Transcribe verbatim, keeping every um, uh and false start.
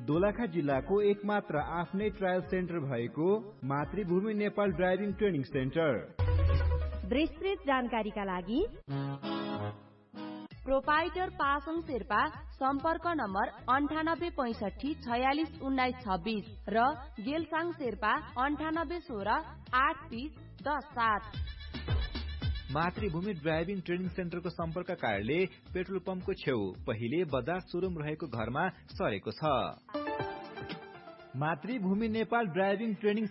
दोलखा जिल्लाको एकमात्र आफ्नै ट्रायल सेन्टर भएको मातृभूमि नेपाल ड्राइभिङ ट्रेनिङ सेन्टर। विस्तृत जानकारीका लागि प्रोपाइटर पासङ शेर्पा सम्पर्क नम्बर अन्ठानब्बे पैसठी छयालिस उन्नाइस छब्बिस र गेलसाङ शेर्पा अन्ठानब्बे सोह्र आठ तीस दस सात। मातृभूमि ड्राइभिङ ट्रेनिङ सेन्टरको सम्पर्क कार्यालय पेट्रोल पम्पको छेउ पहिले बजार सोरुम रहेको घरमा सरेको छ। मातृभूमि नेपाल ड्राइभिङ ट्रेनिङ